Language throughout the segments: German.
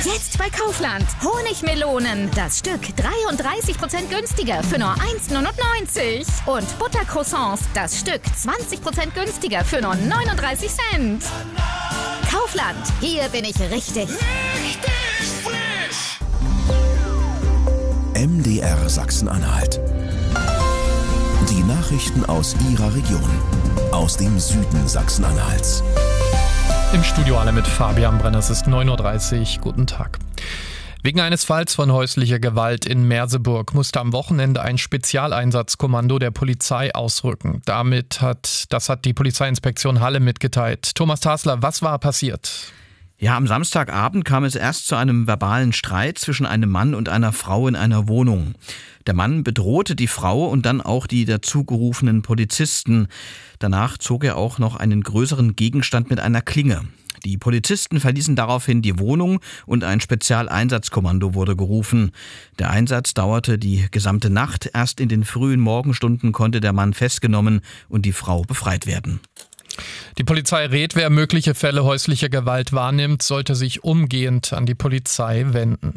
Jetzt bei Kaufland. Honigmelonen. Das Stück 33% günstiger für nur 1,99 €. Und Buttercroissants. Das Stück 20% günstiger für nur 39 Cent. Kaufland. Hier bin ich richtig. Richtig frisch! MDR Sachsen-Anhalt. Die Nachrichten aus Ihrer Region. Aus dem Süden Sachsen-Anhalts. Im Studio alle mit Fabian Brenner. Es ist 9:30 Uhr. Guten Tag. Wegen eines Falls von häuslicher Gewalt in Merseburg musste am Wochenende ein Spezialeinsatzkommando der Polizei ausrücken. Das hat die Polizeiinspektion Halle mitgeteilt. Thomas Tasler, was war passiert? Ja, am Samstagabend kam es erst zu einem verbalen Streit zwischen einem Mann und einer Frau in einer Wohnung. Der Mann bedrohte die Frau und dann auch die dazugerufenen Polizisten. Danach zog er auch noch einen größeren Gegenstand mit einer Klinge. Die Polizisten verließen daraufhin die Wohnung und ein Spezialeinsatzkommando wurde gerufen. Der Einsatz dauerte die gesamte Nacht. Erst in den frühen Morgenstunden konnte der Mann festgenommen und die Frau befreit werden. Die Polizei rät, wer mögliche Fälle häuslicher Gewalt wahrnimmt, sollte sich umgehend an die Polizei wenden.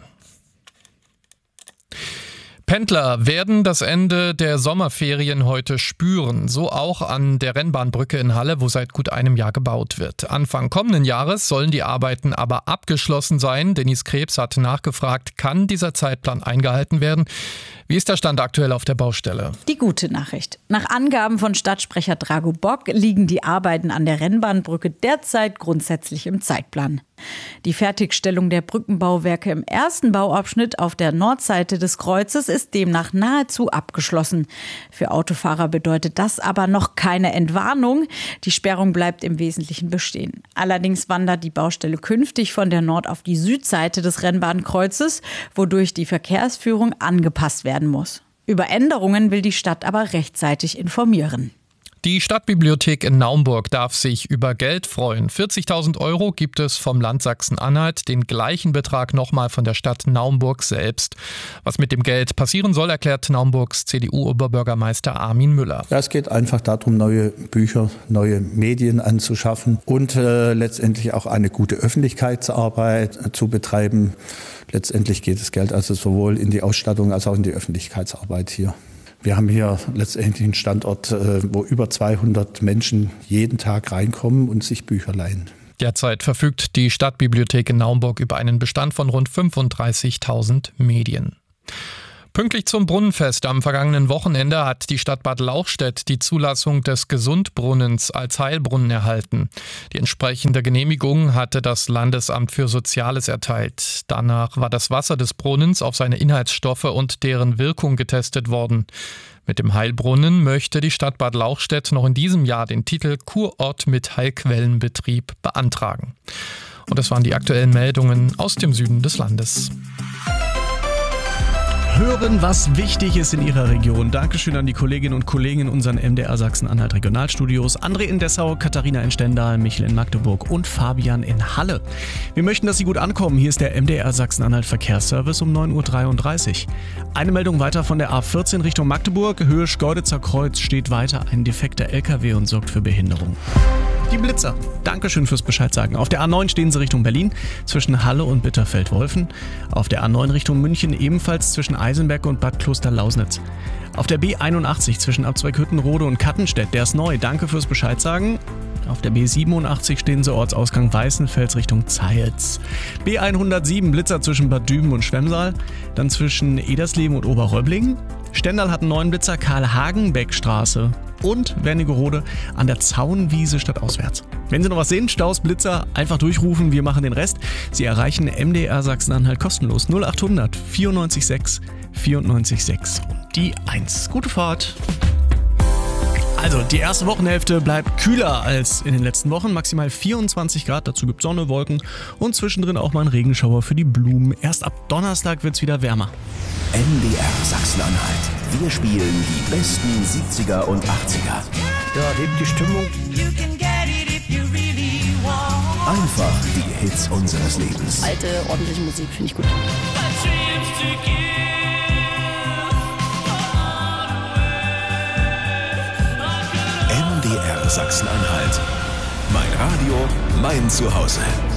Pendler werden das Ende der Sommerferien heute spüren, so auch an der Rennbahnbrücke in Halle, wo seit gut einem Jahr gebaut wird. Anfang kommenden Jahres sollen die Arbeiten aber abgeschlossen sein. Dennis Krebs hat nachgefragt, kann dieser Zeitplan eingehalten werden? Wie ist der Stand aktuell auf der Baustelle? Die gute Nachricht. Nach Angaben von Stadtsprecher Drago Bock liegen die Arbeiten an der Rennbahnbrücke derzeit grundsätzlich im Zeitplan. Die Fertigstellung der Brückenbauwerke im ersten Bauabschnitt auf der Nordseite des Kreuzes ist demnach nahezu abgeschlossen. Für Autofahrer bedeutet das aber noch keine Entwarnung. Die Sperrung bleibt im Wesentlichen bestehen. Allerdings wandert die Baustelle künftig von der Nord- auf die Südseite des Rennbahnkreuzes, wodurch die Verkehrsführung angepasst werden muss. Über Änderungen will die Stadt aber rechtzeitig informieren. Die Stadtbibliothek in Naumburg darf sich über Geld freuen. 40.000 € gibt es vom Land Sachsen-Anhalt, den gleichen Betrag nochmal von der Stadt Naumburg selbst. Was mit dem Geld passieren soll, erklärt Naumburgs CDU-Oberbürgermeister Armin Müller. Ja, es geht einfach darum, neue Bücher, neue Medien anzuschaffen und letztendlich auch eine gute Öffentlichkeitsarbeit zu betreiben. Letztendlich geht das Geld also sowohl in die Ausstattung als auch in die Öffentlichkeitsarbeit hier. Wir haben hier letztendlich einen Standort, wo über 200 Menschen jeden Tag reinkommen und sich Bücher leihen. Derzeit verfügt die Stadtbibliothek in Naumburg über einen Bestand von rund 35.000 Medien. Pünktlich zum Brunnenfest am vergangenen Wochenende hat die Stadt Bad Lauchstädt die Zulassung des Gesundbrunnens als Heilbrunnen erhalten. Die entsprechende Genehmigung hatte das Landesamt für Soziales erteilt. Danach war das Wasser des Brunnens auf seine Inhaltsstoffe und deren Wirkung getestet worden. Mit dem Heilbrunnen möchte die Stadt Bad Lauchstädt noch in diesem Jahr den Titel Kurort mit Heilquellenbetrieb beantragen. Und das waren die aktuellen Meldungen aus dem Süden des Landes. Hören, was wichtig ist in Ihrer Region. Dankeschön an die Kolleginnen und Kollegen in unseren MDR Sachsen-Anhalt Regionalstudios. André in Dessau, Katharina in Stendal, Michel in Magdeburg und Fabian in Halle. Wir möchten, dass Sie gut ankommen. Hier ist der MDR Sachsen-Anhalt Verkehrsservice um 9:33 Uhr. Eine Meldung weiter von der A14 Richtung Magdeburg. Höhe Schkeuditzer Kreuz steht weiter ein defekter LKW und sorgt für Behinderung. Die Blitzer. Dankeschön fürs Bescheid sagen. Auf der A9 stehen sie Richtung Berlin zwischen Halle und Bitterfeld-Wolfen. Auf der A9 Richtung München ebenfalls zwischen Eisenberg und Bad Kloster-Lausnitz. Auf der B81 zwischen Abzweighüttenrode und Kattenstedt. Der ist neu. Danke fürs Bescheid sagen. Auf der B87 stehen sie Ortsausgang Weißenfels Richtung Zeitz. B107 Blitzer zwischen Bad Düben und Schwemmsaal. Dann zwischen Edersleben und Oberröblingen. Stendal hat einen neuen Blitzer, Karl-Hagenbeck-Straße. Und Wernigerode an der Zaunwiese stadtauswärts. Wenn Sie noch was sehen, Staus, Blitzer, einfach durchrufen, wir machen den Rest. Sie erreichen MDR Sachsen-Anhalt kostenlos 0800 94 6 94 6 und die 1. Gute Fahrt! Also, die erste Wochenhälfte bleibt kühler als in den letzten Wochen. Maximal 24 Grad, dazu gibt es Sonne, Wolken und zwischendrin auch mal ein Regenschauer für die Blumen. Erst ab Donnerstag wird es wieder wärmer. MDR Sachsen-Anhalt. Wir spielen die besten 70er und 80er. Ja, hebt die Stimmung. Einfach die Hits unseres Lebens. Alte, ordentliche Musik finde ich gut. MDR Sachsen-Anhalt. Mein Radio, mein Zuhause.